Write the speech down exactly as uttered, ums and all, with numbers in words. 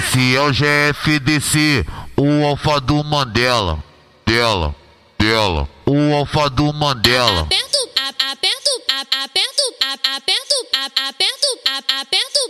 Esse é o G F D C, o alfa do Mandela. Dela, dela, o alfa do Mandela. Aperto, a- aperto, a- aperto, a- aperto, a- aperto, a- aperto.